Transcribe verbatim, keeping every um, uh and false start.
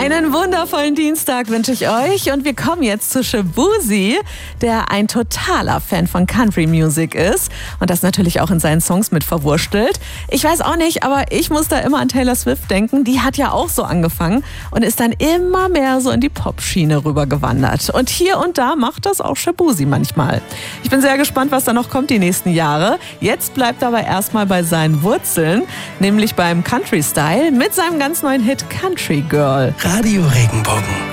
Einen wundervollen Dienstag wünsche ich euch und wir kommen jetzt zu Shaboozey, der ein totaler Fan von Country Music ist und das natürlich auch in seinen Songs mit verwurstelt. Ich weiß auch nicht, aber ich muss da immer an Taylor Swift denken. Die hat ja auch so angefangen und ist dann immer mehr so in die Pop-Schiene rübergewandert. Und hier und da macht das auch Shaboozey manchmal. Ich bin sehr gespannt, was da noch kommt die nächsten Jahre. Jetzt bleibt er aber erstmal bei seinen Wurzeln, nämlich beim Country-Style mit seinem ganz neuen Hit Country Girl. Radio Regenbogen.